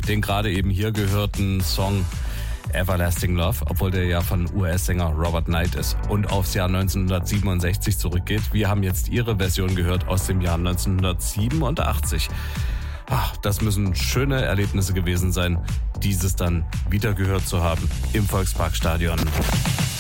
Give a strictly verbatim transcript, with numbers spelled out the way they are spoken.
den gerade eben hier gehörten Song Everlasting Love, obwohl der ja von U S-Sänger Robert Knight ist und aufs Jahr neunzehnhundertsiebenundsechzig zurückgeht. Wir haben jetzt ihre Version gehört aus dem Jahr neunzehnhundertsiebenundachtzig. Ach, das müssen schöne Erlebnisse gewesen sein, dieses dann wieder gehört zu haben im Volksparkstadion.